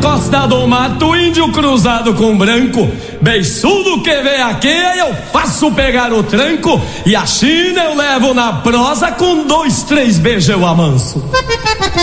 costa do mato, índio cruzado com branco, beiçudo que vem aqui, eu faço pegar o tranco, e a China eu levo na prosa, com 2, 3 beijos eu amanso.